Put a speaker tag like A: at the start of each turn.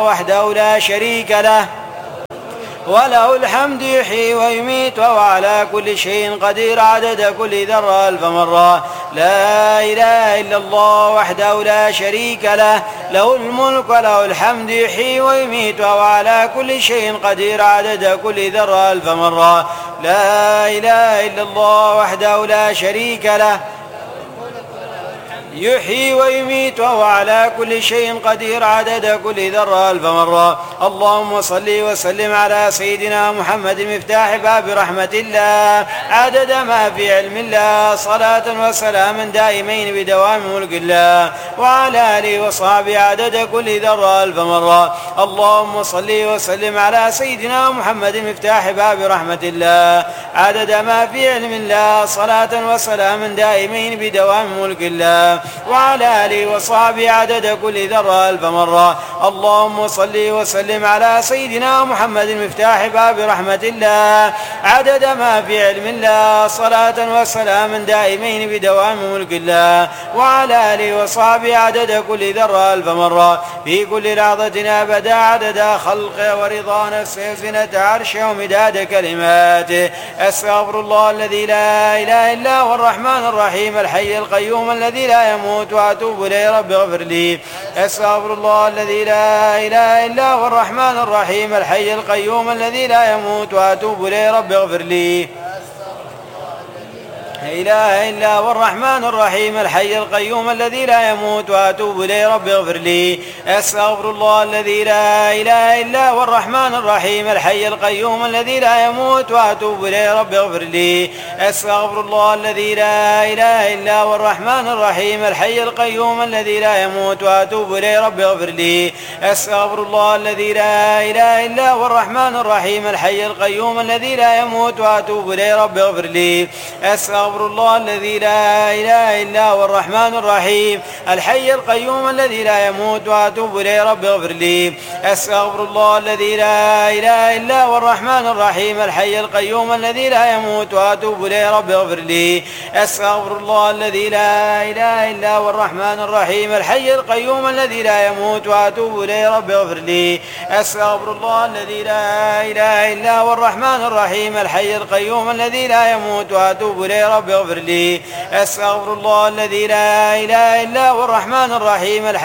A: وحده لا شريك له وله الحمد يحيي ويميت وهو على كل شيء قدير عدد كل ذرة ألف مرة. لا إله إلا الله وحده لا شريك له له الملك وله الحمد يحيي ويميت وهو على كل شيء قدير عدد كل ذرة ألف مرة. لا إله إلا الله وحده لا شريك له يحيي ويميت وهو على كل شيء قدير عدد كل ذرة ألف مرة. اللهم صل وسلم على سيدنا محمد مفتاح باب رحمة الله عدد ما في علم الله صلاة وسلاما دائمين بدوام ملك الله وعلى آله وصحبه عدد كل ذرة ألف مرة. اللهم صل وسلم على سيدنا محمد مفتاح باب رحمة الله عدد ما في علم الله صلاة وسلاما دائمين بدوام ملك الله وعلى آله وصحبه عدد كل ذرة ألف مرة. اللهم صل وسلم على سيدنا محمد مفتاح باب رحمة الله عدد ما في علم الله صلاة وسلاما دائمين بدوام ملك الله وعلى آله وصحبه عدد كل ذرة ألف مرة في كل لحظة أبدا عدد خلقه ورضا نفسه زنة عرشه ومداد كلماته. أستغفر الله الذي لا إله إلا هو الرحمن الرحيم الحي القيوم الذي لا يموت وأتوب إليه رب اغفر لي. أستغفر الله الذي لا إله إلا هو الرحمن الرحيم الحي القيوم الذي لا يموت وأتوب إليه رب اغفر لي. لا إله إلا هو الرحمن الرحيم الحي القيوم الذي لا يموت وأتوب إليه رب اغفر لي. أستغفر الله الذي لا إله إلا هو الرحمن الرحيم الحي القيوم الذي لا يموت وأتوب إليه رب اغفر لي. أستغفر الله الذي لا إله إلا هو الرحمن الرحيم الحي القيوم الذي لا يموت وأتوب إليه رب اغفر لي. أستغفر الله الذي لا إله إلا هو الرحمن الرحيم الحي القيوم الذي لا يموت وأتوب إليه رب اغفر لي. أستغفر الله الذي لا إله إلا هو الرحمن الرحيم الحي القيوم الذي لا يموت وأتوب إليه رب اغفر لي. أستغفر الله الذي لا إله إلا هو الرحمن الرحيم الحي القيوم الذي لا يموت وأتوب إليه رب اغفر لي. أستغفر الله الذي لا إله إلا هو الرحمن الرحيم الحي القيوم الذي لا يموت وأتوب إليه رب اغفر لي. أستغفر الله الذي لا إله إلا هو الرحمن الرحيم الحي القيوم الذي لا يموت وأتوب إليه رب اغفر لي. أستغفر الله الذي لا إله إلا هو الرحمن الرحيم